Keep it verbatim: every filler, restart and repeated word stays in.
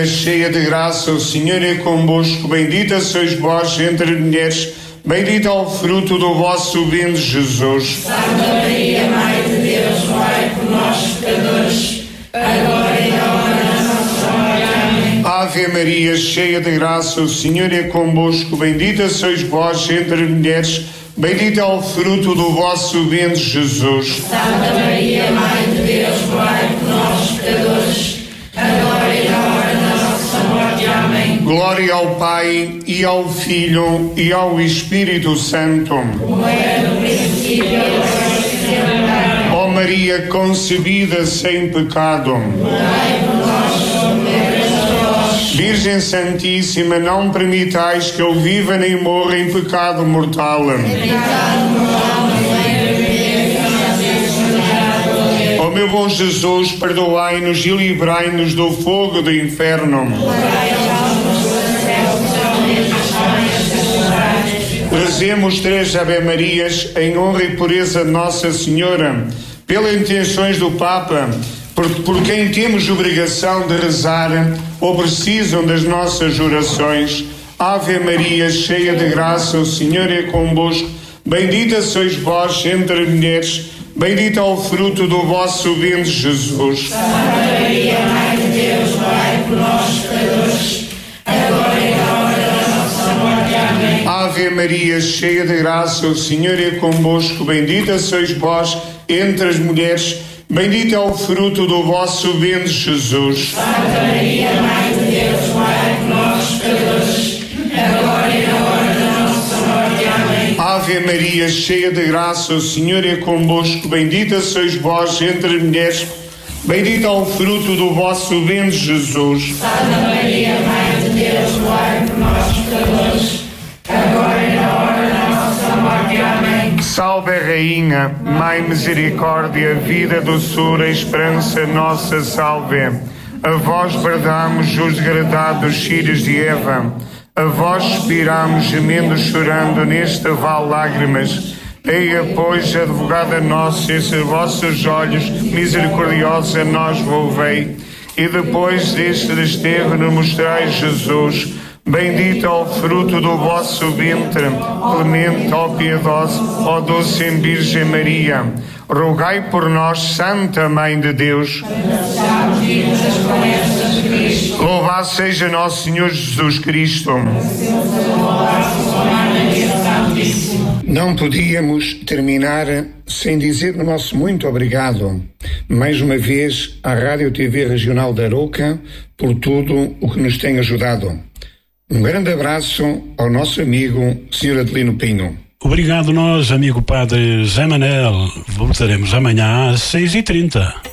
Cheia de graça, o Senhor é convosco, bendita sois vós entre as mulheres, bendito é o fruto do vosso ventre, Jesus. Santa Maria, Mãe de Deus, rogai por nós, pecadores, agora e na hora da nossa morte. Amém. Ave Maria, cheia de graça, o Senhor é convosco, bendita sois vós entre as mulheres, bendito é o fruto do vosso ventre, Jesus. Santa Maria, Mãe de Deus, rogai por nós, pecadores, agora e na hora da nossa morte. Amém. Glória ao Pai, e ao Filho, e ao Espírito Santo. Como era no princípio, agora e sempre. Ó Maria concebida sem pecado, Rogai por nós, pecadores. Virgem Santíssima, não permitais que eu viva nem morra em pecado mortal. Ó meu bom Jesus, perdoai-nos e livrai-nos do fogo do inferno. Rezemos três Ave-Marias em honra e pureza de Nossa Senhora, pelas intenções do Papa, por, por quem temos obrigação de rezar ou precisam das nossas orações. Ave Maria, cheia de graça, o Senhor é convosco, bendita sois vós entre as mulheres, bendito é o fruto do vosso ventre, Jesus. Santa Maria, Mãe de Deus, rogai por nós, pecadores, agora e na hora da nossa morte. Amém. Ave Maria, cheia de graça, o Senhor é convosco, bendita sois vós entre as mulheres, bendito é o fruto do vosso ventre, Jesus. Santa Maria, Mãe de Deus, rogai por nós, pecadores, agora e na hora da nossa morte. Amém. Ave Maria, cheia de graça, o Senhor é convosco, bendita sois vós entre as mulheres, bendito é o fruto do vosso ventre, Jesus. Santa Maria, Mãe de Deus, rogai por nós, pecadores, agora e na hora da nossa morte. Amém. Salve a Rainha, Mãe Misericórdia, vida, doçura, esperança, nossa salve. A vós bradamos os degradados filhos de Eva, a vós suspiramos, gemendo, chorando, neste vale lágrimas. Eia, pois, advogada nossa, esses vossos olhos misericordiosos a nós volvei, e depois deste desterro nos mostrai Jesus. Bendito é o fruto do vosso ventre, clemente, ó piedosa, ó doce Virgem Maria. Rogai por nós, Santa Mãe de Deus. Louvado seja nosso Senhor Jesus Cristo. Não podíamos terminar sem dizer o nosso muito obrigado, mais uma vez, à Rádio T V Regional da Arouca, por tudo o que nos tem ajudado. Um grande abraço ao nosso amigo senhor Adelino Pinho. Obrigado nós, amigo Padre Zé Manel. Voltaremos amanhã às seis e trinta.